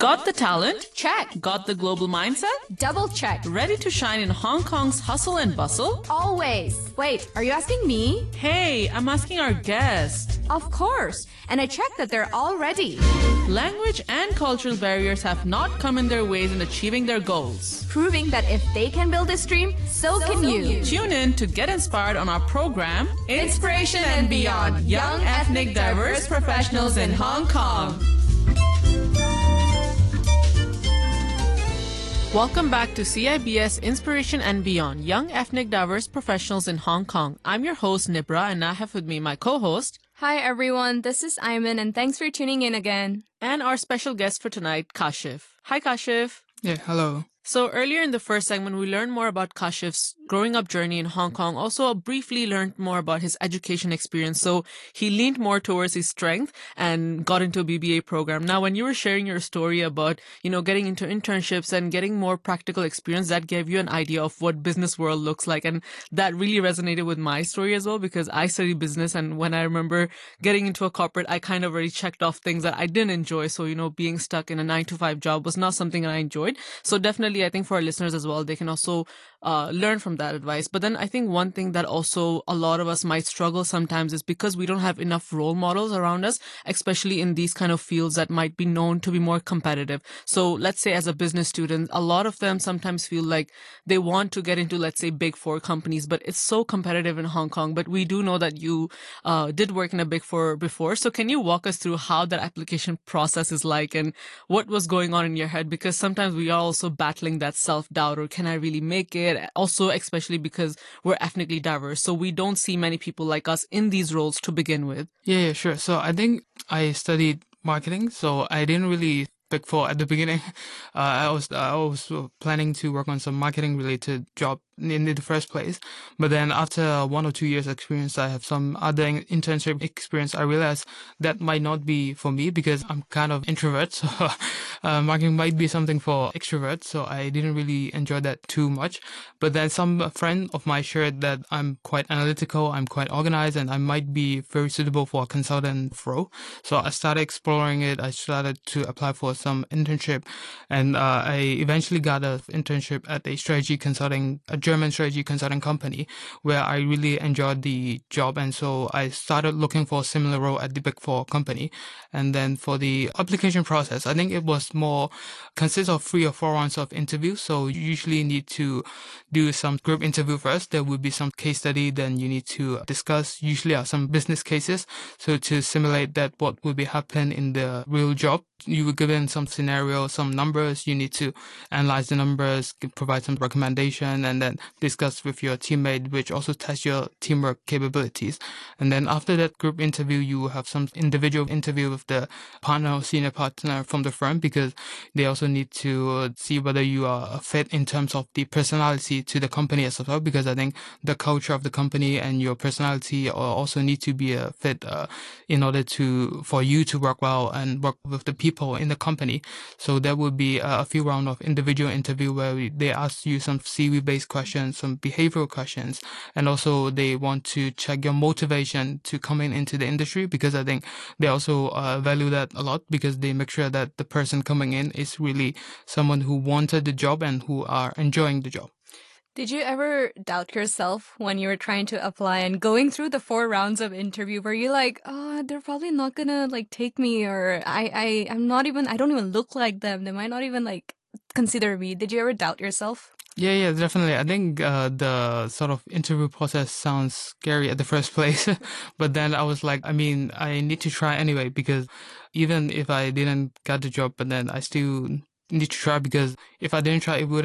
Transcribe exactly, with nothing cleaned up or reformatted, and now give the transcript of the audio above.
Got the talent? Check. Got the global mindset? Double check. Ready to shine in Hong Kong's hustle and bustle? Always. Wait, are you asking me? Hey, I'm asking our guest. Of course. And I checked that they're all ready. Language and cultural barriers have not come in their ways in achieving their goals. Proving that if they can build this dream, so, so can you. you. Tune in to get inspired on our program, Inspiration and Beyond, Young Ethnic Diverse Professionals in Hong Kong. Welcome back to C I B S Inspiration and Beyond, Young Ethnic Diverse Professionals in Hong Kong. I'm your host, Nibra, and I have with me my co-host. Hi, everyone. This is Ayman, and thanks for tuning in again. And our special guest for tonight, Kashif. Hi, Kashif. Yeah, hello. So earlier in the first segment, we learned more about Kashif's growing up journey in Hong Kong. Also, briefly learned more about his education experience. So he leaned more towards his strength and got into a B B A program. Now, when you were sharing your story about, you know, getting into internships and getting more practical experience, that gave you an idea of what business world looks like. And that really resonated with my story as well, because I studied business. And when I remember getting into a corporate, I kind of already checked off things that I didn't enjoy. So, you know, being stuck in a nine to five job was not something that I enjoyed. So definitely, I think for our listeners as well, they can also uh, learn from that advice. But then I think one thing that also a lot of us might struggle sometimes is because we don't have enough role models around us, especially in these kind of fields that might be known to be more competitive. So let's say as a business student, a lot of them sometimes feel like they want to get into, let's say, big four companies, but it's so competitive in Hong Kong. But we do know that you uh, did work in a big four before. So can you walk us through how that application process is like and what was going on in your head? Because sometimes we are also battling that self-doubt, or can I really make it? Also, especially because we're ethnically diverse, so we don't see many people like us in these roles to begin with. Yeah, yeah, sure. So I think I studied marketing, so I didn't really pick for at the beginning. Uh, I was I was planning to work on some marketing related job in the first place, but then after one or two years experience, I have some other internship experience. I realized that might not be for me because I'm kind of introvert, so uh, marketing might be something for extroverts. So I didn't really enjoy that too much. But then some friend of mine shared that I'm quite analytical, I'm quite organized, and I might be very suitable for a consultant role. So I started exploring it. I started to apply for some internship, and uh, I eventually got an internship at a strategy consulting, a German strategy consulting company, where I really enjoyed the job. And so I started looking for a similar role at the Big Four company. And then for the application process, I think it was more consists of three or four rounds of interviews. So you usually need to do some group interview first. There will be some case study. Then you need to discuss, usually are some business cases. So to simulate that what will be happen in the real job, you were given some scenario, some numbers. You need to analyze the numbers, provide some recommendation, and then discuss with your teammate, which also tests your teamwork capabilities. And then after that group interview, you will have some individual interview with the partner or senior partner from the firm, because they also need to see whether you are a fit in terms of the personality to the company as well, because I think the culture of the company and your personality also need to be a fit uh, in order to for you to work well and work with the people in the company. So there will be a few rounds of individual interview where we, they ask you some C V-based questions, some behavioral questions, and also they want to check your motivation to come in into the industry, because I think they also uh, value that a lot, because they make sure that the person coming in is really someone who wanted the job and who are enjoying the job. Did you ever doubt yourself when you were trying to apply and going through the four rounds of interview? Were you like, oh, they're probably not gonna like take me, or I, I, I'm not even, I don't even look like them. They might not even like consider me. Did you ever doubt yourself? Yeah, yeah, definitely. I think uh, the sort of interview process sounds scary at the first place. But then I was like, I mean, I need to try anyway, because even if I didn't get the job, but then I still need to try, because if I didn't try, it wouldn't